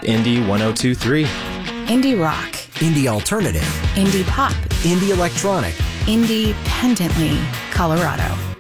Indie 102.3. Indie rock. Indie alternative. Indie pop. Indie electronic. Independently Colorado.